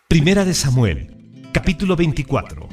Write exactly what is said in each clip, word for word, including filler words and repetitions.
Primera de Samuel, capítulo veinticuatro.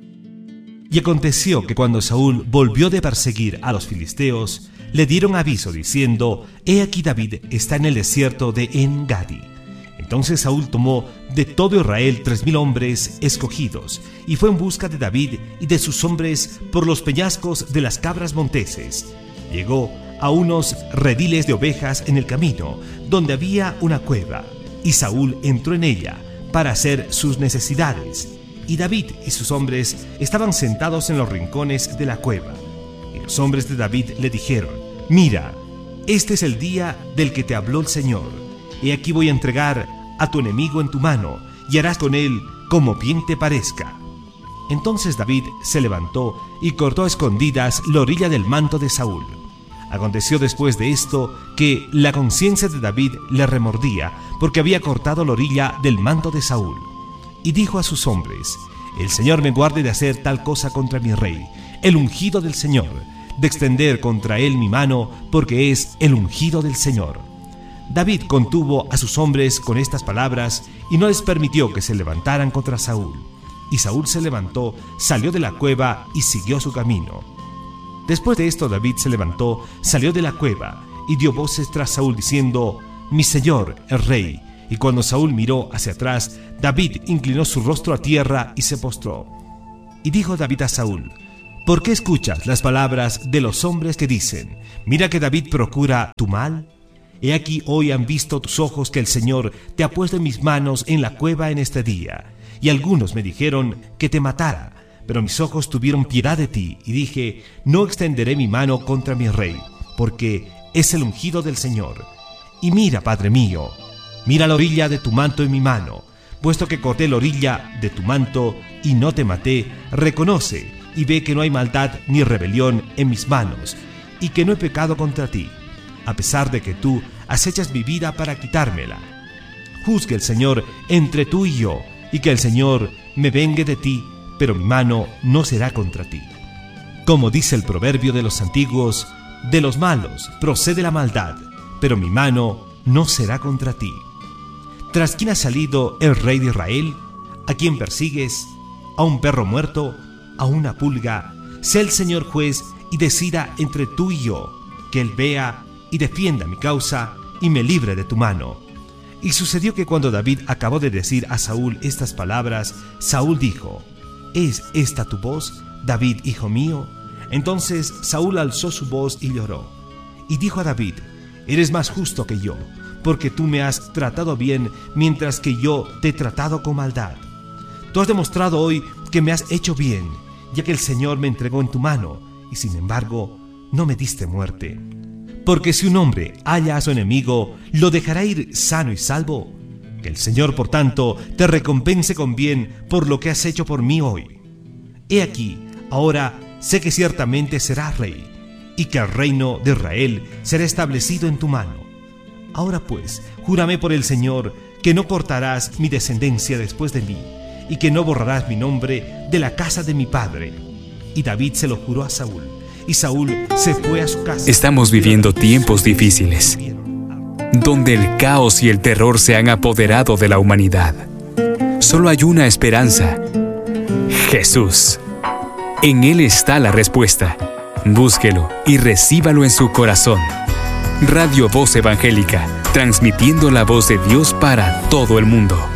Y aconteció que cuando Saúl volvió de perseguir a los filisteos, le dieron aviso diciendo: He aquí David está en el desierto de En-Gadi. Entonces Saúl tomó de todo Israel tres mil hombres escogidos, y fue en busca de David y de sus hombres por los peñascos de las cabras monteses. Llegó a unos rediles de ovejas en el camino, donde había una cueva, y Saúl entró en ella para hacer sus necesidades. Y David y sus hombres estaban sentados en los rincones de la cueva. Y los hombres de David le dijeron: Mira, este es el día del que te habló el Señor. He aquí voy a entregar a tu enemigo en tu mano, y harás con él como bien te parezca. Entonces David se levantó y cortó a escondidas la orilla del manto de Saúl. Aconteció después de esto que la conciencia de David le remordía, porque había cortado la orilla del manto de Saúl. Y dijo a sus hombres: El Señor me guarde de hacer tal cosa contra mi rey, el ungido del Señor, de extender contra él mi mano, porque es el ungido del Señor. David contuvo a sus hombres con estas palabras, y no les permitió que se levantaran contra Saúl. Y Saúl se levantó, salió de la cueva y siguió su camino. Después de esto David se levantó, salió de la cueva, y dio voces tras Saúl diciendo: Mi señor, el rey. Y cuando Saúl miró hacia atrás, David inclinó su rostro a tierra y se postró. Y dijo David a Saúl: ¿Por qué escuchas las palabras de los hombres que dicen: Mira que David procura tu mal? He aquí hoy han visto tus ojos que el Señor te ha puesto en mis manos en la cueva en este día. Y algunos me dijeron que te matara, pero mis ojos tuvieron piedad de ti, y dije: No extenderé mi mano contra mi rey, porque es el ungido del Señor. Y mira, Padre mío, mira la orilla de tu manto en mi mano. Puesto que corté la orilla de tu manto y no te maté, reconoce y ve que no hay maldad ni rebelión en mis manos, y que no he pecado contra ti, a pesar de que tú acechas mi vida para quitármela. Juzgue el Señor entre tú y yo, y que el Señor me vengue de ti, pero mi mano no será contra ti. Como dice el proverbio de los antiguos: de los malos procede la maldad, pero mi mano no será contra ti. ¿Tras quién ha salido el rey de Israel? ¿A quién persigues? ¿A un perro muerto? ¿A una pulga? Sea el Señor juez y decida entre tú y yo, que Él vea y defienda mi causa y me libre de tu mano. Y sucedió que cuando David acabó de decir a Saúl estas palabras, Saúl dijo: ¿Es esta tu voz, David, hijo mío? Entonces Saúl alzó su voz y lloró. Y dijo a David: Eres más justo que yo, porque tú me has tratado bien, mientras que yo te he tratado con maldad. Tú has demostrado hoy que me has hecho bien, ya que el Señor me entregó en tu mano, y sin embargo no me diste muerte. Porque si un hombre halla a su enemigo, ¿lo dejará ir sano y salvo? Que el Señor, por tanto, te recompense con bien por lo que has hecho por mí hoy. He aquí, ahora sé que ciertamente serás rey, y que el reino de Israel será establecido en tu mano. Ahora pues, júrame por el Señor que no cortarás mi descendencia después de mí, y que no borrarás mi nombre de la casa de mi padre. Y David se lo juró a Saúl, y Saúl se fue a su casa. Estamos viviendo tiempos difíciles, donde el caos y el terror se han apoderado de la humanidad. Solo hay una esperanza: Jesús. En Él está la respuesta. Búsquelo y recíbalo en su corazón. Radio Voz Evangélica, transmitiendo la voz de Dios para todo el mundo.